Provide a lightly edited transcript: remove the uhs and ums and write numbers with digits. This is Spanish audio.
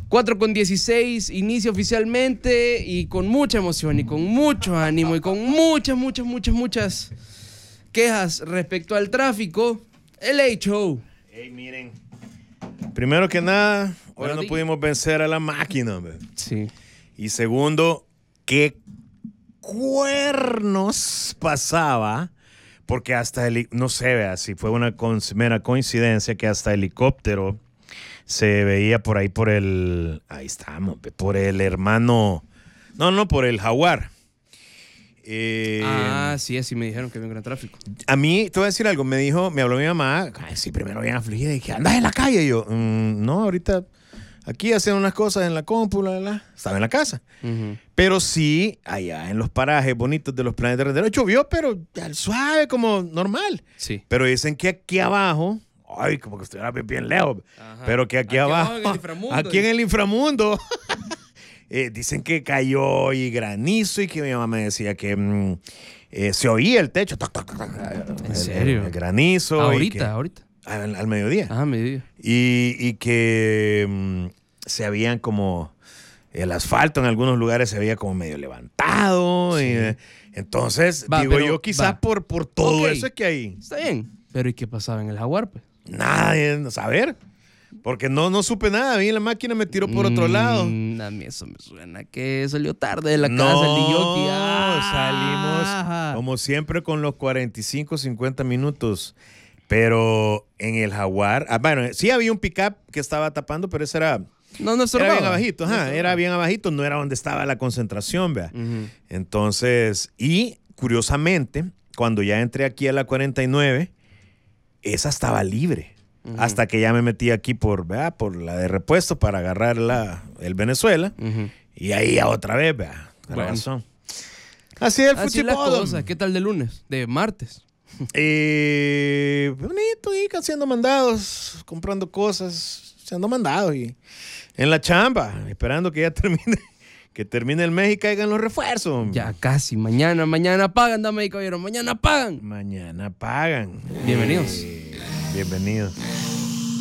4:16, inicia oficialmente y con mucha emoción y con mucho ánimo y con muchas quejas respecto al tráfico. El Late Show. Hey, miren. Primero que nada, hoy no pudimos vencer a la máquina, hombre. Sí. Y segundo, ¿qué cuernos pasaba? Porque hasta, no sé, vea, si fue una mera coincidencia que hasta helicóptero se veía por ahí ahí estamos, por el hermano, no, por el Jaguar. Sí, así me dijeron que había un gran tráfico. A mí, te voy a decir algo, me habló mi mamá, sí, primero bien afligida, y dije, ¿andas en la calle? Y yo, no, ahorita aquí haciendo unas cosas en la compu, estaba en la casa. Pero sí, allá en los parajes bonitos de los Planes de Rendero, llovió, pero suave, como normal. Sí. Pero dicen que aquí abajo, ay, como que estuviera bien lejos, pero que aquí abajo, aquí en el inframundo, dicen que cayó y granizo y que mi mamá me decía que se oía el techo. ¿En serio? El granizo. Ahorita. Al mediodía. Mediodía. Y que se habían como... El asfalto en algunos lugares se veía como medio levantado. Sí. Entonces, yo quizás por todo eso es que ahí... Está bien. Pero ¿y qué pasaba en el Jaguar, pues? Nada, a ver. Porque no supe nada. A mí la máquina me tiró por otro lado. A mí eso me suena que salió tarde de la casa el DJ. Salimos como siempre con los 45, 50 minutos. Pero en el Jaguar... bueno, sí había un pick-up que estaba tapando, pero ese era... No era bien abajito, era bien abajito, no era donde estaba la concentración, vea. Entonces, y curiosamente, cuando ya entré aquí a la 49, esa estaba libre. Hasta que ya me metí aquí por la de repuesto para agarrar el Venezuela. Y ahí ya otra vez, vea. Razón. Así es el fútbol. ¿Qué tal de lunes? De martes. Bonito, y haciendo mandados, comprando cosas, haciendo mandados y en la chamba, esperando que ya termine el mes y caigan los refuerzos. Ya casi, mañana pagan, dame y caballero, mañana pagan. Mañana pagan. Bienvenidos. Bienvenidos.